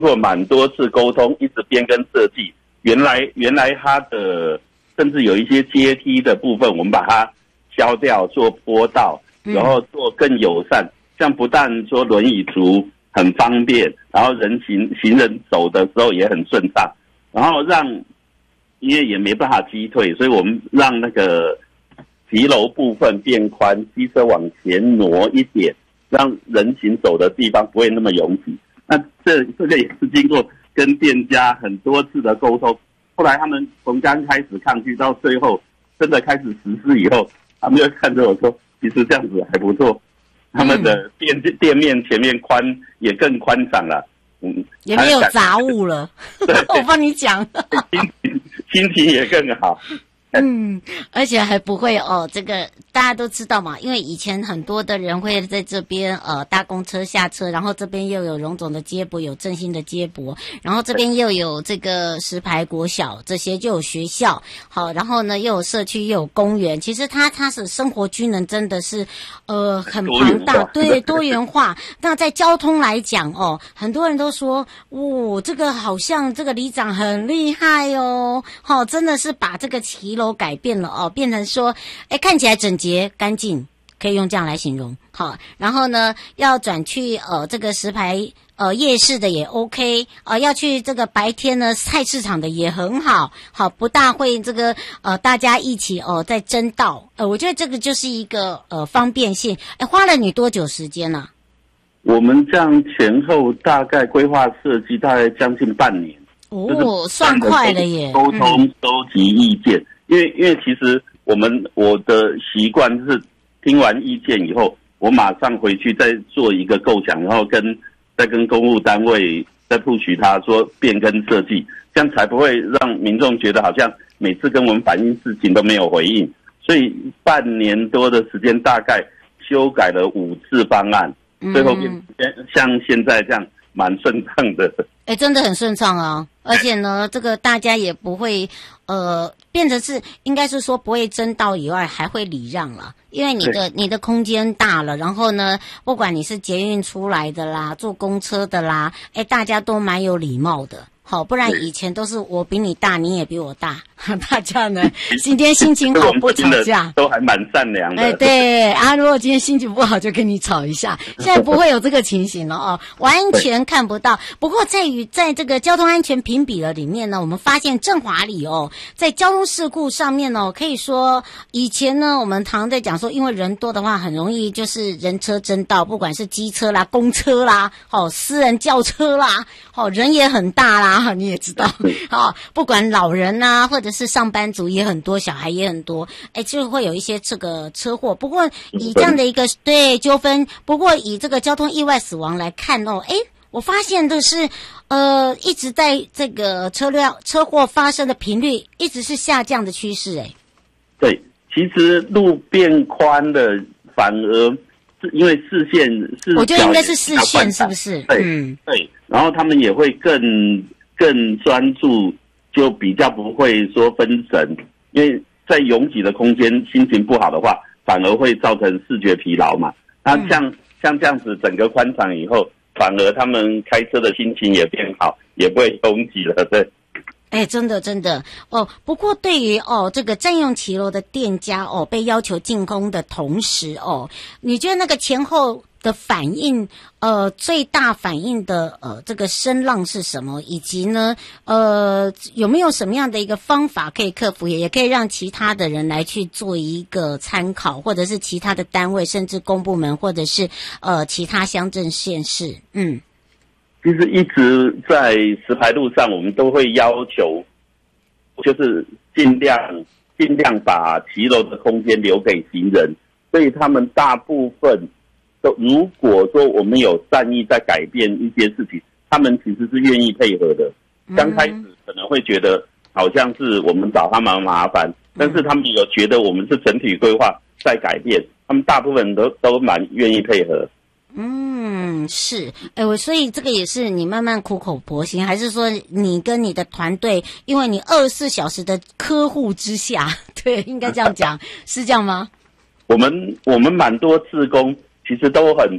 过蛮多次沟通，一直变更设计。原来它的甚至有一些阶梯的部分，我们把它削掉，做坡道，然后做更友善。这样不但说轮椅族很方便，然后行人走的时候也很顺畅，然后因为也没办法击退，所以我们让那个骑楼部分变宽，机车往前挪一点，让人行走的地方不会那么拥挤。那这个也是经过跟店家很多次的沟通，后来他们从刚开始抗拒到最后真的开始实施以后，他们就看着我说，其实这样子还不错。他们的店面前面也更宽敞了， 也没有杂物了。我帮你讲， 心情也更好。 而且还不会这个大家都知道嘛，因为以前很多的人会在这边搭公车下车，然后这边又有荣总的接驳，有振兴的接驳，然后这边又有这个石牌国小，这些就有学校，好，然后呢又有社区又有公园，其实它是生活机能真的是很庞大，对，多元化。那在交通来讲很多人都说这个好像这个里长很厉害真的是把这个骑楼改变了变成说看起来整洁干净，可以用这样来形容。好，然后呢要转去这个石牌夜市的也 OK 要去这个白天呢菜市场的也很好，好，不大会这个大家一起在争道，我觉得这个就是一个方便性。花了你多久时间啊？ 我们这样前后大概规划设计大概将近半年。 算快了耶。 沟通收集意见，因为其实我的习惯是听完意见以后，我马上回去再做一个构想，然后再跟公务单位再push他说变更设计，这样才不会让民众觉得好像每次跟我们反映事情都没有回应。所以半年多的时间，大概修改了5次方案，最后变像现在这样蛮顺畅的。 真的很顺畅啊，而且呢这个大家也不会变成是应该是说不会争道以外还会礼让了，因为你的空间大了，然后呢不管你是捷运出来的啦，坐公车的啦，大家都蛮有礼貌的。好，不然以前都是我比你大，你也比我大，大家呢今天心情好不吵架， 都还蛮善良的。 对啊，如果今天心情不好就跟你吵一下，现在不会有这个情形了完全看不到。不过在这个交通安全评比的里面呢，我们发现振华里在交通事故上面可以说以前呢我们常在讲说，因为人多的话很容易就是人车争道，不管是机车啦、公车啦、私人轿车啦，人也很大啦。你也知道不管老人啊或者是上班族也很多，小孩也很多，就会有一些这个车祸。不过以这样的一个对纠纷，不过以这个交通意外死亡来看我发现的是一直在这个车祸发生的频率一直是下降的趋势。 对，其实路变宽了反而是因为视线是，我觉得应该是视线是不是？ 对，然后他们也会更专注，就比较不会说分神，因为在拥挤的空间心情不好的话，反而会造成视觉疲劳嘛。那像这样子整个宽敞以后，反而他们开车的心情也变好，也不会拥挤了。对。 真的不过对于这个占用骑楼的店家被要求进攻的同时你觉得那个前后的反应最大反应的这个声浪是什么？以及呢有没有什么样的一个方法可以克服，也可以让其他的人来去做一个参考，或者是其他的单位，甚至公部门，或者是其他乡镇县市。 其实一直在石牌路上，我们都会要求，就是尽量把骑楼的空间留给行人，所以他们大部分都，如果说我们有善意在改变一些事情，他们其实是愿意配合的。刚开始可能会觉得好像是我们找他们麻烦，但是他们有觉得我们是整体规划在改变，他们大部分都蛮愿意配合。 是，所以这个也是你慢慢苦口婆心，还是说你跟你的团队，因为你24小时的呵护之下，对，应该这样讲，是这样吗？ 我们蛮多志工，其实都很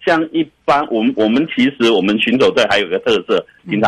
像一般我们其实我们巡守队还有个特色，平常